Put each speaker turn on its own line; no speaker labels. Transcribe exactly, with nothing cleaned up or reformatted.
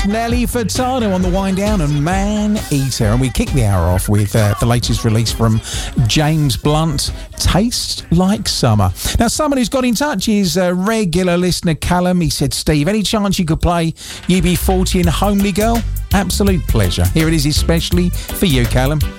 Nelly Furtado on the wind down and Man Eater. And we kick the hour off with uh, the latest release from James Blunt, Tastes Like Summer. Now, someone who's got in touch is a regular listener, Callum. He said, Steve, any chance you could play U B forty and Homely Girl? Absolute pleasure. Here it is, especially for you, Callum.